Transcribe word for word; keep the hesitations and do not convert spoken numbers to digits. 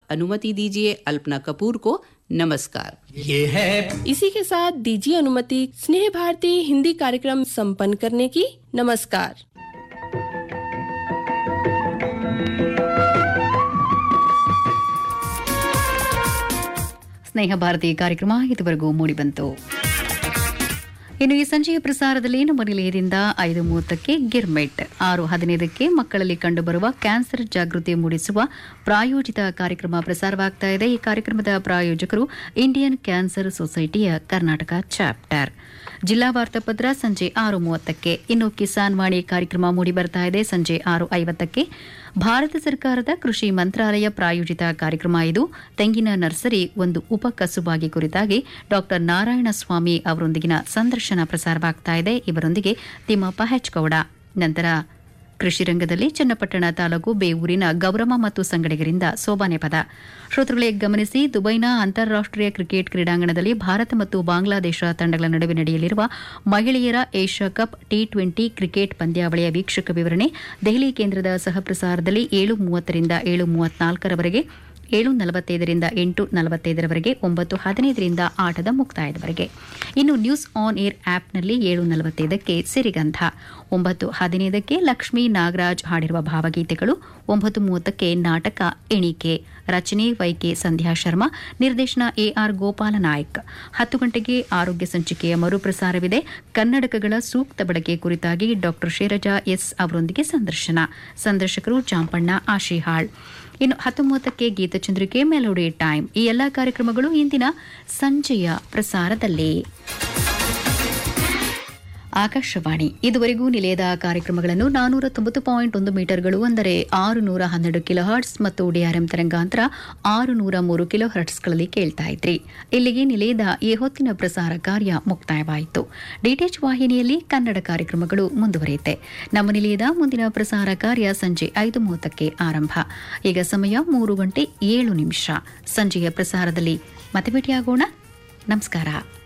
अनुमति दीजिए अल्पना कपूर को नमस्कार। ये है इसी के साथ दीजिए अनुमति स्नेह भारती हिंदी कार्यक्रम संपन्न करने की। नमस्कार। ಸ್ನೇಹ ಭಾರತಿ ಕಾರ್ಯಕ್ರಮ ಇದುವರೆಗೂ ಮೂಡಿಬಂತು. ಇನ್ನು ಈ ಸಂಜೆಯ ಪ್ರಸಾರದಲ್ಲಿ ನಮ್ಮ ನಿಲಯದಿಂದ ಐದು ಮೂವತ್ತಕ್ಕೆ ಗಿರ್ಮೆಟ್, ಆರು ಹದಿನೈದಕ್ಕೆ ಮಕ್ಕಳಲ್ಲಿ ಕಂಡುಬರುವ ಕ್ಯಾನ್ಸರ್ ಜಾಗೃತಿ ಮೂಡಿಸುವ ಪ್ರಾಯೋಜಿತ ಕಾರ್ಯಕ್ರಮ ಪ್ರಸಾರವಾಗ್ತಾ ಇದೆ. ಈ ಕಾರ್ಯಕ್ರಮದ ಪ್ರಾಯೋಜಕರು ಇಂಡಿಯನ್ ಕ್ಯಾನ್ಸರ್ ಸೊಸೈಟಿಯ ಕರ್ನಾಟಕ ಚಾಪ್ಟರ್. ಜಿಲ್ಲಾ ವಾರ್ತಾಪತ್ರ ಸಂಜೆ ಆರು ಮೂವತ್ತಕ್ಕೆ. ಇನ್ನು ಕಿಸಾನ್ ವಾಣಿ ಕಾರ್ಯಕ್ರಮ ಮೂಡಿಬರ್ತಾ ಇದೆ ಸಂಜೆ ಆರು ಐವತ್ತಕ್ಕೆ. ಭಾರತ ಸರ್ಕಾರದ ಕೃಷಿ ಮಂತ್ರಾಲಯ ಪ್ರಾಯೋಜಿತ ಕಾರ್ಯಕ್ರಮ ಇದು. ತೆಂಗಿನ ನರ್ಸರಿ ಒಂದು ಉಪಕಸುಬಾಗಿ ಕುರಿತಾಗಿ ಡಾ ನಾರಾಯಣಸ್ವಾಮಿ ಅವರೊಂದಿಗಿನ ಸಂದರ್ಶನ ಪ್ರಸಾರವಾಗ್ತಾ ಇದೆ. ಇವರೊಂದಿಗೆ ತಿಮ್ಮಪ್ಪ ಹೆಚ್ಗೌಡ. ನಂತರ ಕೃಷಿ ರಂಗದಲ್ಲಿ ಚನ್ನಪಟ್ಟಣ ತಾಲೂಕು ಬೇವೂರಿನ ಗೌರಮ್ಮ ಮತ್ತು ಸಂಗಡಿಗರಿಂದ ಸೋಬಾನೆ ಪದ. ಶ್ರೋತೃಗಳೇ ಗಮನಿಸಿ, ದುಬೈನ ಅಂತಾರಾಷ್ಟೀಯ ಕ್ರಿಕೆಟ್ ಕ್ರೀಡಾಂಗಣದಲ್ಲಿ ಭಾರತ ಮತ್ತು ಬಾಂಗ್ಲಾದೇಶ ತಂಡಗಳ ನಡುವೆ ನಡೆಯಲಿರುವ ಮಹಿಳೆಯರ Asia cup T twenty cricket ಪಂದ್ಯಾವಳಿಯ ವೀಕ್ಷಕ ವಿವರಣೆ ದೆಹಲಿ ಕೇಂದ್ರದ ಸಹಪ್ರಸಾರದಲ್ಲಿ ಏಳು ಮೂವತ್ತರಿಂದ ಏಳು ಮೂವತ್ನಾಲ್ಕರವರೆಗೆ, ಏಳು ನಲವತ್ತೈದರಿಂದ ಎಂಟು ನಲವತ್ತೈದರವರೆಗೆ, ಒಂಬತ್ತು ಹದಿನೈದರಿಂದ ಆಟದ ಮುಕ್ತಾಯದವರೆಗೆ. ಇನ್ನು ನ್ಯೂಸ್ ಆನ್ ಏರ್ ಆಪ್ನಲ್ಲಿ ಏಳು ನಲವತ್ತೈದಕ್ಕೆ ಸಿರಿಗಂಧ, ಒಂಬತ್ತು ಹದಿನೈದಕ್ಕೆ ಲಕ್ಷ್ಮೀ ನಾಗರಾಜ್ ಹಾಡಿರುವ ಭಾವಗೀತೆಗಳು, ಒಂಬತ್ತು ಮೂವತ್ತಕ್ಕೆ ನಾಟಕ ಎಣಿಕೆ, ರಚನೆ ವೈಕೆ ಸಂಧ್ಯಾ ಶರ್ಮಾ, ನಿರ್ದೇಶನ ಎಆರ್ ಗೋಪಾಲ ನಾಯ್ಕ್. ಹತ್ತು ಗಂಟೆಗೆ ಆರೋಗ್ಯ ಸಂಚಿಕೆಯ ಮರುಪ್ರಸಾರವಿದೆ. ಕನ್ನಡಕಗಳ ಸೂಕ್ತ ಬಳಕೆ ಕುರಿತಾಗಿ ಡಾ ಶೈಲಜಾ ಎಸ್ ಅವರೊಂದಿಗೆ ಸಂದರ್ಶನ. ಸಂದರ್ಶಕರು ಚಾಂಪಣ್ಣ ಆಶಿಹಾಳ್. ಇನ್ನು ಹತ್ತು ಮೂವತ್ತಕ್ಕೆ ಗೀತಚಂದ್ರಿಕೆ ಮೆಲೋಡಿ ಟೈಮ್. ಈ ಎಲ್ಲಾ ಕಾರ್ಯಕ್ರಮಗಳು ಇಂದಿನ ಸಂಜೆಯ ಪ್ರಸಾರದಲ್ಲಿ. ಆಕಾಶವಾಣಿ ಇದುವರೆಗೂ ನಿಲಯದ ಕಾರ್ಯಕ್ರಮಗಳನ್ನು ನಾನೂರ ತೊಂಬತ್ತು ಪಾಯಿಂಟ್ ಒಂದು ಮೀಟರ್ಗಳು ಅಂದರೆ ಆರು ನೂರ ಹನ್ನೆರಡು ಕಿಲೋ ಹರ್ಟ್ಸ್ ಮತ್ತು ಡಿಆರ್ಎಂ ತರಂಗಾಂತರ ಆರು ನೂರ ಮೂರು ಕಿಲೋ ಹರ್ಟ್ಸ್ಗಳಲ್ಲಿ ಕೇಳ್ತಾ ಇದ್ರಿ. ಇಲ್ಲಿಗೆ ನಿಲಯದ ಈ ಹೊತ್ತಿನ ಪ್ರಸಾರ ಕಾರ್ಯ ಮುಕ್ತಾಯವಾಯಿತು. ಡಿಟಿಎಚ್ ವಾಹಿನಿಯಲ್ಲಿ ಕನ್ನಡ ಕಾರ್ಯಕ್ರಮಗಳು ಮುಂದುವರಿಯುತ್ತೆ. ನಮ್ಮ ನಿಲಯದ ಮುಂದಿನ ಪ್ರಸಾರ ಕಾರ್ಯ ಸಂಜೆ ಐದು ಮೂವತ್ತಕ್ಕೆ ಆರಂಭ. ಈಗ ಸಮಯ ಮೂರು ಗಂಟೆ ಏಳು ನಿಮಿಷ. ಸಂಜೆಯ ಪ್ರಸಾರದಲ್ಲಿ ಮತ್ತೆ ಭೇಟಿಯಾಗೋಣ. ನಮಸ್ಕಾರ.